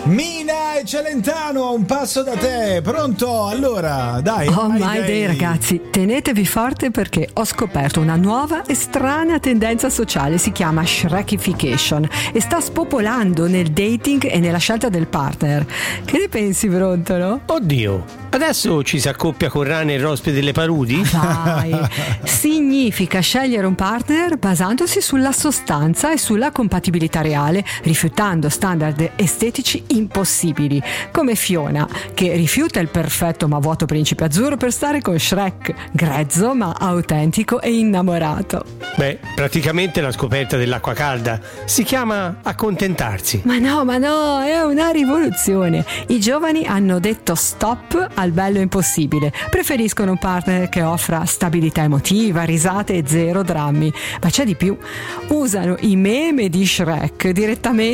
Mina e Celentano, un passo da te, pronto? Allora, dai. Oh my day, ragazzi, tenetevi forte perché ho scoperto una nuova e strana tendenza sociale, si chiama Shrekification e sta spopolando nel dating e nella scelta del partner. Che ne pensi, pronto, no? Oddio, adesso ci si accoppia con Rane e Rospi delle Paludi? Vai. Significa scegliere un partner basandosi sulla sostanza e sulla compatibilità reale, rifiutando standard estetici impossibili, come Fiona, che rifiuta il perfetto ma vuoto principe azzurro per stare con Shrek, grezzo ma autentico e innamorato. Beh, praticamente la scoperta dell'acqua calda. Si chiama accontentarsi. Ma no, è una rivoluzione. I giovani hanno detto stop al bello impossibile. Preferiscono un partner che offra stabilità emotiva, risate e zero drammi. Ma c'è di più. Usano i meme di Shrek direttamente